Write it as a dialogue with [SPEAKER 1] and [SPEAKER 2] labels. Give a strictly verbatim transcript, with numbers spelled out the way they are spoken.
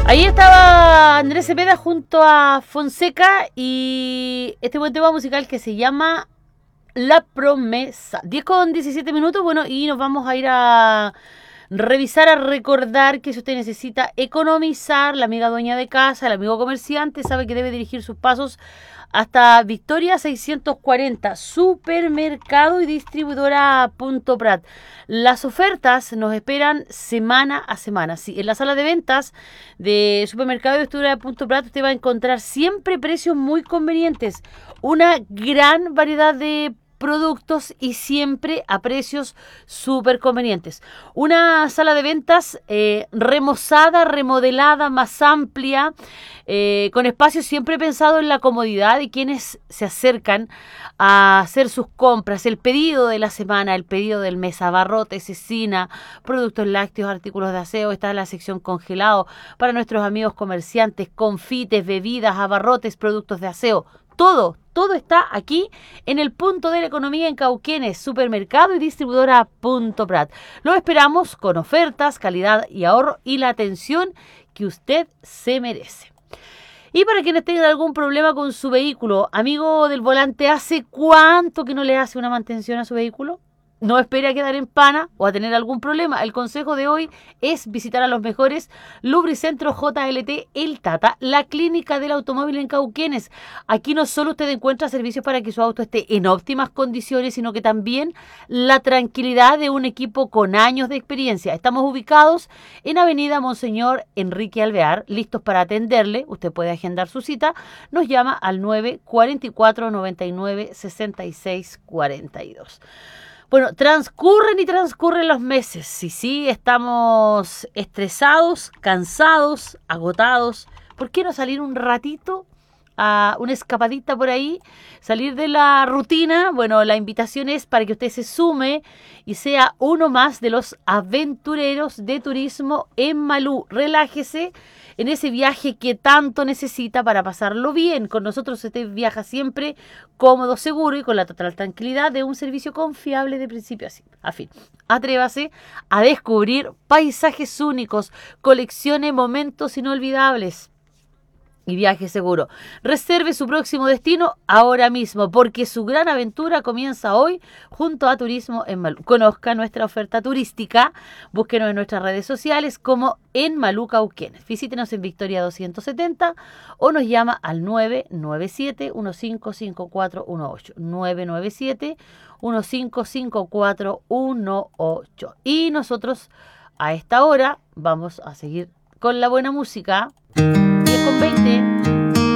[SPEAKER 1] Ahí estaba Andrés Cepeda junto a Fonseca y este buen tema musical que se llama La Promesa. diez con diecisiete minutos, bueno, y nos vamos a ir a revisar, a recordar que si usted necesita economizar, la amiga dueña de casa, el amigo comerciante, sabe que debe dirigir sus pasos hasta Victoria seiscientos cuarenta, supermercado y distribuidora Punto Prat. Las ofertas nos esperan semana a semana. Sí, en la sala de ventas de supermercado y distribuidora Punto Prat usted va a encontrar siempre precios muy convenientes, una gran variedad de productos y siempre a precios súper convenientes. Una sala de ventas eh, remozada, remodelada, más amplia, eh, con espacios siempre pensado en la comodidad de quienes se acercan a hacer sus compras, el pedido de la semana, el pedido del mes, abarrotes, cecina, productos lácteos, artículos de aseo, está en la sección congelado para nuestros amigos comerciantes, confites, bebidas, abarrotes, productos de aseo, todo, todo está aquí en el punto de la economía en Cauquenes, supermercado y distribuidora Punto Prat. Lo esperamos con ofertas, calidad y ahorro y la atención que usted se merece. Y para quienes tengan algún problema con su vehículo, amigo del volante, ¿hace cuánto que no le hace una mantención a su vehículo? No espere a quedar en pana o a tener algún problema. El consejo de hoy es visitar a los mejores Lubricentro J L T El Tata, la clínica del automóvil en Cauquenes. Aquí no solo usted encuentra servicios para que su auto esté en óptimas condiciones, sino que también la tranquilidad de un equipo con años de experiencia. Estamos ubicados en Avenida Monseñor Enrique Alvear, listos para atenderle. Usted puede agendar su cita. Nos llama al nueve cuatro cuatro, noventa y nueve, sesenta y seis cuarenta y dos. Bueno, transcurren y transcurren los meses. Sí, sí, estamos estresados, cansados, agotados. ¿Por qué no salir un ratito a una escapadita por ahí? Salir de la rutina. Bueno, la invitación es para que usted se sume y sea uno más de los aventureros de turismo en Malú. Relájese en ese viaje que tanto necesita para pasarlo bien. Con nosotros usted viaja siempre cómodo, seguro y con la total tranquilidad de un servicio confiable de principio a fin. Atrévase a descubrir paisajes únicos, coleccione momentos inolvidables y viaje seguro. Reserve su próximo destino ahora mismo, porque su gran aventura comienza hoy junto a Turismo en Malú. Conozca nuestra oferta turística, búsquenos en nuestras redes sociales como en Malú Cauquenes. Visítenos en Victoria doscientos setenta o nos llama al nueve nueve siete, uno cinco cinco cuatro uno ocho. nueve nueve siete, uno cinco cinco cuatro uno ocho. Y nosotros a esta hora vamos a seguir con la buena música.